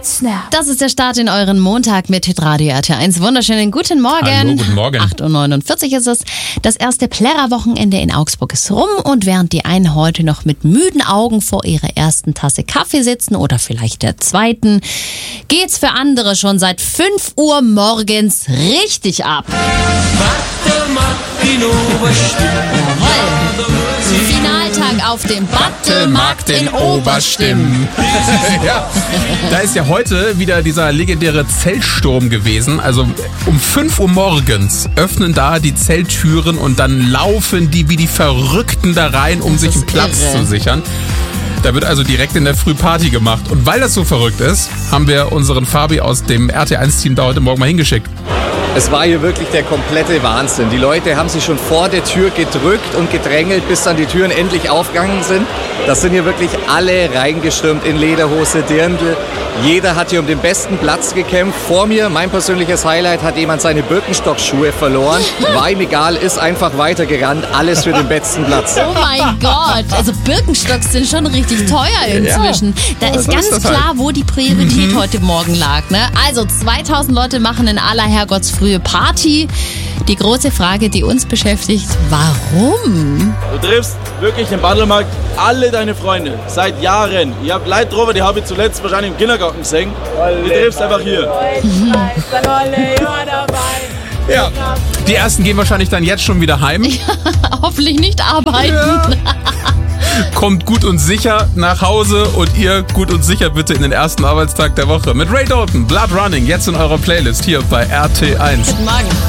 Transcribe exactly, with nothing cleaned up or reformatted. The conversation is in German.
Snap. Das ist der Start in euren Montag mit Hitradio R T eins. Wunderschönen guten Morgen. Hallo, guten Morgen. acht Uhr neunundvierzig ist es. Das erste Plärrer-Wochenende in Augsburg ist rum und während die einen heute noch mit müden Augen vor ihrer ersten Tasse Kaffee sitzen oder vielleicht der zweiten, geht's für andere schon seit fünf Uhr morgens richtig ab. Finaltag auf dem Battelmarkt in Oberstimm. Ja, da ist ja heute wieder dieser legendäre Zeltsturm gewesen. Also um fünf Uhr morgens öffnen da die Zelttüren und dann laufen die wie die Verrückten da rein, um sich einen Platz irre. zu sichern. Da wird also direkt in der Früh Party gemacht. Und weil das so verrückt ist, haben wir unseren Fabi aus dem R T eins Team da heute Morgen mal hingeschickt. Es war hier wirklich der komplette Wahnsinn. Die Leute haben sich schon vor der Tür gedrückt und gedrängelt, bis dann die Türen endlich aufgegangen sind. Das sind hier wirklich alle reingestürmt in Lederhose, Dirndl. Jeder hat hier um den besten Platz gekämpft. Vor mir, mein persönliches Highlight, hat jemand seine Birkenstock-Schuhe verloren. War ihm egal, ist einfach weitergerannt. Alles für den besten Platz. Oh mein Gott, also Birkenstocks sind schon richtig teuer inzwischen. Da ist so ganz ist das klar, halt. wo die Priorität heute Morgen lag. Ne? Also zweitausend Leute machen in aller Herrgottsfrühe Party. Die große Frage, die uns beschäftigt, warum? Du triffst wirklich im Battelmarkt alle deine Freunde, seit Jahren. Ich habe Leute drüber, die habe ich zuletzt wahrscheinlich im Kindergarten gesehen. Die triffst einfach hier. Ja. Die ersten gehen wahrscheinlich dann jetzt schon wieder heim. Hoffentlich nicht arbeiten. Ja. Kommt gut und sicher nach Hause und ihr gut und sicher bitte in den ersten Arbeitstag der Woche. Mit Ray Dalton, Blood Running, jetzt in eurer Playlist hier bei R T eins. Guten Morgen.